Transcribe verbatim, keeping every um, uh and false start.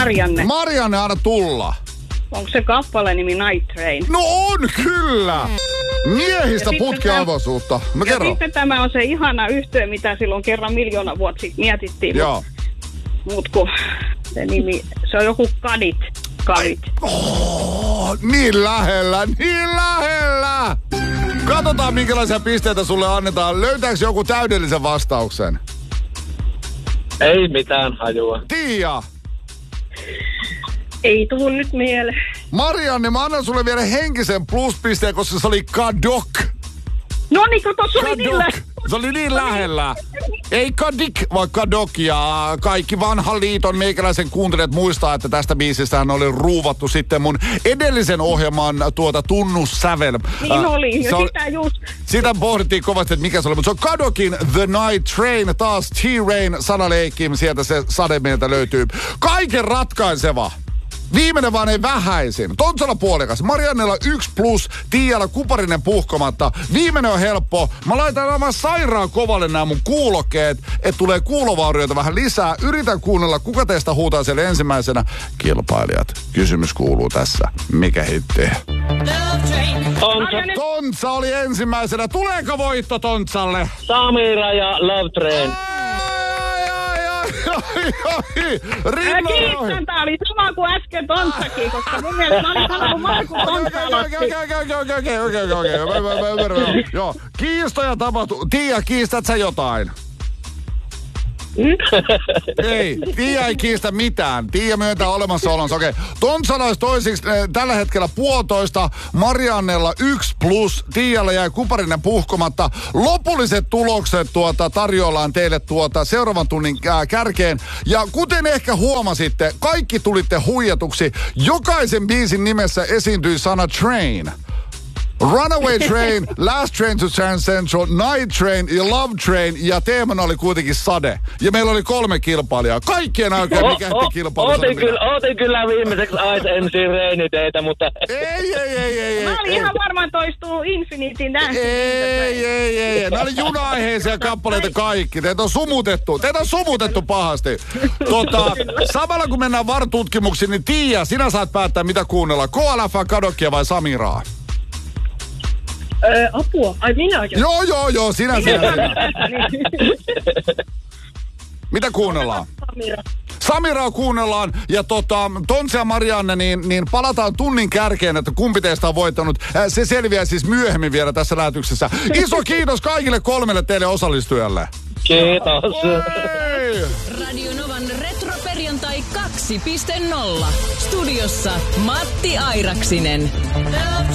Marianne. Marianne, anna tulla. Onko se kappale nimi Night Train? No on kyllä! Miehistä putkiaivoisuutta. No kerro. Ja sitten tämä on se ihana yhtye, mitä silloin kerran miljoona vuotta sitten mietittiin. Joo. Mut kun se nimi, se on joku Kadit. Kadit. Oh, niin lähellä, niin lähellä! Katsotaan, minkälaisia pisteitä sulle annetaan. Löytääkö joku täydellisen vastauksen? Ei mitään hajua. Tiia! Ei tuu nyt mieleen. Marianne, mä annan sulle vielä henkisen pluspisteen, koska se oli Kadok. No niin, kun tossa oli niin Kadok. Se oli niin lähellä. Ei Kadik, vaan Kadok. Ja kaikki vanhan liiton meikäläisen kuuntelijat muistaa, että tästä biisistähän oli ruuvattu sitten mun edellisen ohjelman tuota tunnussävel. Niin oli, ja on, sitä just. Sitä pohdittiin kovasti, että mikä se oli, mutta se on Kadokin The Night Train, taas T-Rain sanaleikki, sieltä se sade meiltä löytyy. Kaiken ratkaiseva. Viimeinen vaan ei vähäisin. Tontsala puolikas. Mariannella yksi plus. Tiialla kuparinen puhkomatta. Viimeinen on helppo. Mä laitan aivan sairaan kovalle nämä mun kuulokkeet, että tulee kuulovaurioita vähän lisää. Yritän kuunnella, kuka teistä huutaa siellä ensimmäisenä. Kilpailijat. Kysymys kuuluu tässä. Mikä hitti? Tontsa. Tontsa oli ensimmäisenä. Tuleeko voitto Tontsalle? Samira ja Love Train. Kiitän, tää oli sama kuin äsken Tontsakin, koska mun mielestä mä olin sanonut Markku Tontsa aloitti. Okei, okei, okei, okei, okei, okei, okei, okei, okei, joo. Kiistoja tapahtuu. Tiia, kiistät sä jotain? Ei, Tiia ei kiistä mitään. Tiia myöntää olemassaolonsa. Okei. Okay. Tontsala olisi toisiksi äh, tällä hetkellä puolitoista. Mariannella yksi plus. Tiialla jäi kuparinen puhkomatta. Lopulliset tulokset tuota tarjoillaan teille tuota seuraavan tunnin äh, kärkeen. Ja kuten ehkä huomasitte, kaikki tulitte huijatuksi. Jokaisen biisin nimessä esiintyi sana train. Runaway Train, Last Train to Grand Central, Night Train ja Love Train, ja teemana oli kuitenkin sade. Ja meillä oli kolme kilpailijaa. Kaikkien oikein mikä ehti kilpailussa. Ootin kyllä, ootin kyllä viimeiseksi Ice M C Rainy-teitä, mutta... Ei, ei, ei, ei. Mä olin ei, ihan varmaan toistuu Infinity Dance. Ei, ei, ei, ei. Nämä oli juna-aiheisia kappaleita kaikki. Teitä on sumutettu. Teitä on sumutettu pahasti. Tota, samalla kun mennään V A R-tutkimuksiin, niin Tiia, sinä saat päättää mitä kuunnella. K L F, Kadokia vai Samiraa? Öö, apua. Ai minä oikein. Joo, joo, joo. Sinä, sinä, sinä. Mitä kuunnellaan? Samira. Samiraa kuunnellaan ja tota, Tontsa ja Marianne, niin, niin palataan tunnin kärkeen, että kumpi teistä on voittanut. Se selviää siis myöhemmin vielä tässä lähetyksessä. Iso kiitos kaikille kolmelle teille osallistujalle. Kiitos. Oi! Radio Novan Retroperjantai kaksi piste nolla. Studiossa Matti Airaksinen.